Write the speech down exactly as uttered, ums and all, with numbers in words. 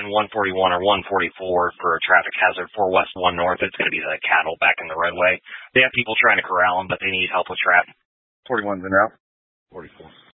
using one forty-one or one forty-four for a traffic hazard for West one North. It's going to be the cattle back in the roadway. They have people trying to corral them, but they need help with traffic. forty-one's en route. forty-four.